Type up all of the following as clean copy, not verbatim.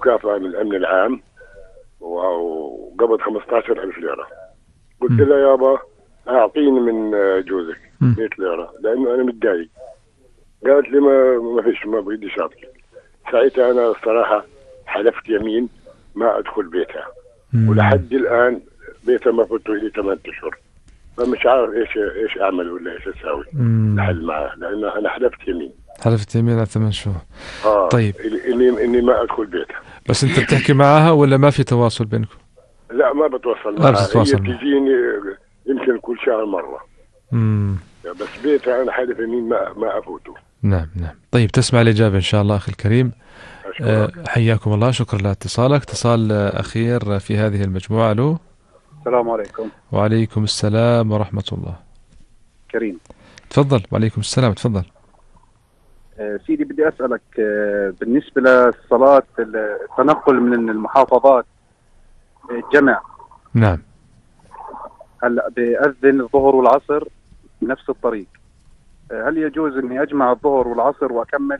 مكافأة من الأمن العام وقبض 15,000 ليرة. قلت له يابا أعطيني من جوزك 100 ليرة لأنه أنا متضايق. قالت لي ما فيش، ما بديش أعطيك. ساعتها أنا الصراحة حلفت يمين ما أدخل بيتها، ولحد الآن بيتها ما فتوا لي 8 أشهر. فمش عارف إيش أعمل ولا إيش أسوي الحل معه، لأن أنا حلفت يمين. حلفت يمين على 8 شهور. طيب إني ما أدخل بيتها. بس أنت بتحكي معها ولا ما في تواصل بينكم؟ لا ما بتواصل معها. هي بتجيني يمكن كل شهر مرة. بس بيتها أنا حلف يمين ما أفوته. نعم. طيب تسمع الإجابة إن شاء الله أخي الكريم. حياكم الله، شكرا لاتصالك. اتصال أخير في هذه المجموعة. له. السلام عليكم. وعليكم السلام ورحمة الله. كريم تفضل. وعليكم السلام، تفضل. سيدي بدي أسألك بالنسبة للصلاة التنقل من المحافظات الجمع. نعم. هلا بأذن الظهر والعصر نفس الطريق، هل يجوز اني اجمع الظهر والعصر واكمل؟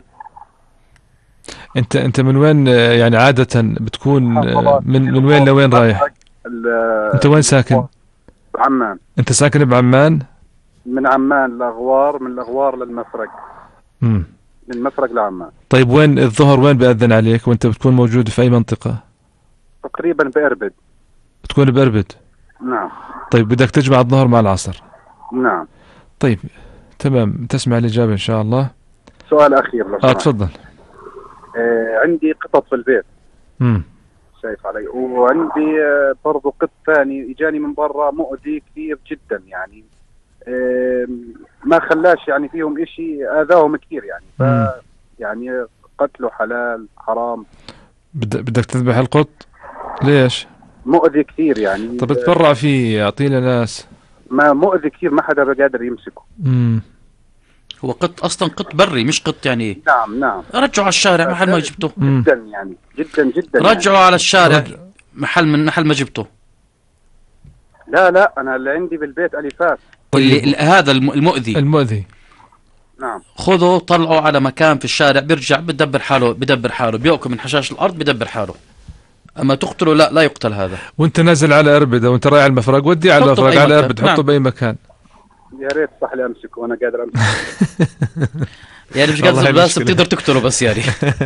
انت من وين يعني عادة بتكون من وين لوين رايح؟ انت وين ساكن؟ عمان. انت ساكن بعمان؟ من عمان لغوار، من الأغوار للمفرق. من مفرق لعمان. طيب وين الظهر وين بأذن عليك وانت بتكون موجود في اي منطقة؟ تقريبا بأربد. بتكون بأربد؟ نعم. طيب بدك تجمع الظهر مع العصر؟ نعم. طيب تمام، تسمع الإجابة إن شاء الله. سؤال أخير لو سمحت. تفضل. عندي قطط في البيت. شايف علي، وعندي برضو قط ثاني اجاني من برا مؤذي كثير جدا يعني، ما خلاش يعني فيهم اشي، اذاهم كثير يعني. يعني قتله حلال حرام؟ بدك تذبح القط؟ ليش؟ مؤذي كثير يعني. طب تبرع فيه، يعطينا ناس. ما مؤذي كثير، ما حدا بقادر يمسكه. هو قط اصلا، قط بري مش قط يعني. نعم. رجعوا على الشارع محل ما جبته. جدا يعني جدا رجعوا على الشارع محل ما جبته. لا انا اللي عندي بالبيت اليفات. طيب. هذا المؤذي. نعم. خذوا طلعوا على مكان في الشارع، بيرجع بدبر حاله بيأكل من حشاش الارض، بدبر حاله. اما تقتله لا يقتل هذا. وانت نازل على اربده وانت رايح على المفرق، ودي على المفرق على اربد، حطه باي مكان. يا ريت صح لي امسكه وانا قادر امسكه. يعني مش قادر بس بتقدر تقتله بس يعني.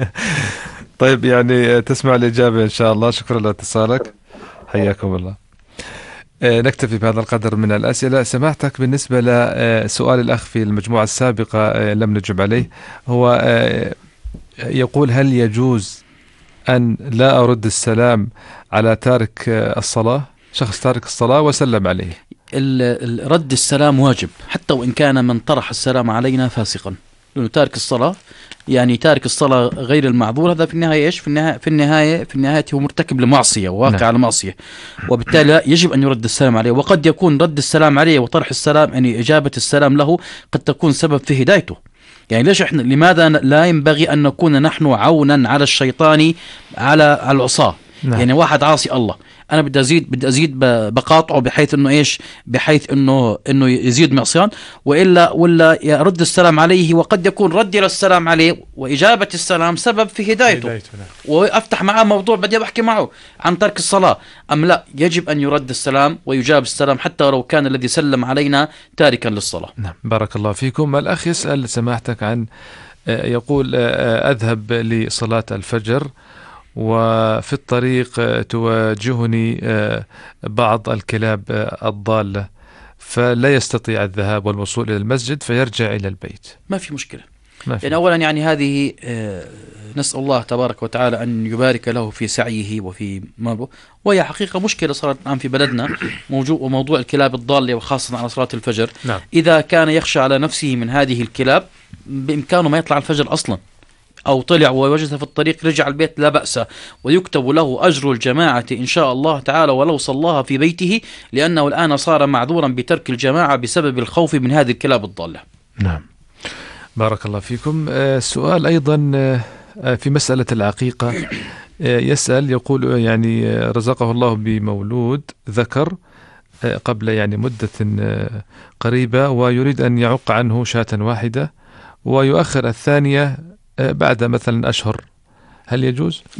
طيب يعني تسمع الإجابة إن شاء الله. شكرا لاتصالك، حياكم الله. نكتفي بهذا القدر من الأسئلة. سمعتك بالنسبة لسؤال الأخ في المجموعة السابقة لم نجب عليه. هو يقول هل يجوز أن لا أرد السلام على تارك الصلاة؟ شخص تارك الصلاة وسلم عليه. رد السلام واجب حتى وإن كان من طرح السلام علينا فاسقا، لأنه تارك الصلاة يعني تارك الصلاة غير المعذور، هذا في النهاية إيش؟ في النهاية هو مرتكب لمعصية وواقع على معصية، وبالتالي يجب أن يرد السلام عليه. وقد يكون رد السلام عليه وطرح السلام يعني إجابة السلام له قد تكون سبب في هدايته. يعني لماذا لا ينبغي أن نكون نحن عونا على الشيطان على العصاة؟ يعني واحد عاصي الله، انا بدي ازيد بقاطعه بحيث انه ايش؟ بحيث انه يزيد معصيان، ولا يرد السلام عليه، وقد يكون ردي للسلام عليه واجابه السلام سبب في هدايته. وافتح معاه موضوع بدي بحكي معه عن ترك الصلاه، ام لا، يجب ان يرد السلام ويجاب السلام حتى لو كان الذي سلم علينا تاركا للصلاه. نعم، بارك الله فيكم. الأخ يسأل سماحتك عن يقول أذهب لصلاة الفجر وفي الطريق تواجهني بعض الكلاب الضالة، فلا يستطيع الذهاب والوصول إلى المسجد فيرجع إلى البيت. ما في مشكلة. يعني أولا يعني هذه نسأل الله تبارك وتعالى أن يبارك له في سعيه وفي ماله، وهي حقيقة مشكلة صارت الآن في بلدنا موضوع الكلاب الضالة وخاصة على صلاة الفجر. نعم. إذا كان يخشى على نفسه من هذه الكلاب بإمكانه ما يطلع الفجر أصلا، أو طلع ووجدها في الطريق رجع البيت لا بأس، ويكتب له أجر الجماعة إن شاء الله تعالى ولو صلاها في بيته، لأنه الآن صار معذورا بترك الجماعة بسبب الخوف من هذه الكلاب الضالة. نعم، بارك الله فيكم. سؤال أيضا في مسألة العقيقة، يسأل يقول يعني رزقه الله بمولود ذكر قبل يعني مدة قريبة، ويريد أن يعق عنه شاة واحدة ويؤخر الثانية بعد مثلا أشهر، هل يجوز؟